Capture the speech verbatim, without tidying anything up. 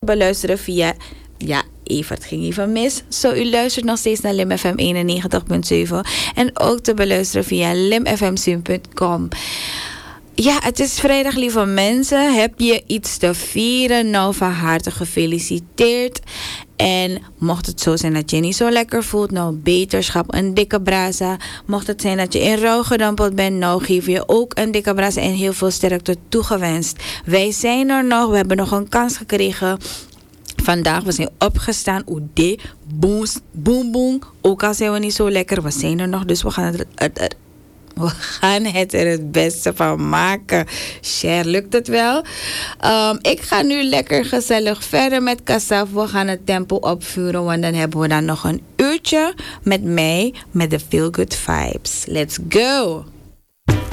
beluisteren via... Ja, even, het ging even mis. Zo, u luistert nog steeds naar Lim F M eenennegentig punt zeven. En ook te beluisteren via limfmsim punt com. Ja, het is vrijdag, lieve mensen. Heb je iets te vieren? Nou, van harte gefeliciteerd. En mocht het zo zijn dat je niet zo lekker voelt, nou, beterschap, een dikke brasa. Mocht het zijn dat je in rouw gedompeld bent, nou, geef je ook een dikke brasa en heel veel sterkte toegewenst. Wij zijn er nog, we hebben nog een kans gekregen. Vandaag, we zijn opgestaan. Oede, boom, boom, boom. Ook al zijn we niet zo lekker, we zijn er nog, dus we gaan het... het, het We gaan het er het beste van maken. Cher, lukt het wel? Um, ik ga nu lekker gezellig verder met Kasaf. We gaan het tempo opvuren, want dan hebben we dan nog een uurtje met mij met de Feel Good Vibes. Let's go!